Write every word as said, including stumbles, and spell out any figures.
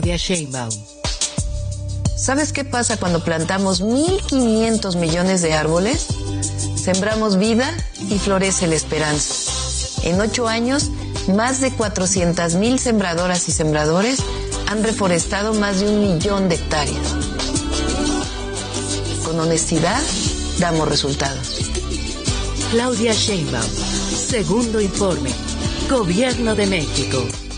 Claudia Sheinbaum. ¿Sabes qué pasa cuando plantamos mil quinientos millones de árboles? Sembramos vida y florece la esperanza. En ocho años, más de cuatrocientas mil sembradoras y sembradores han reforestado más de un millón de hectáreas. Con honestidad, damos resultados. Claudia Sheinbaum. Segundo informe. Gobierno de México.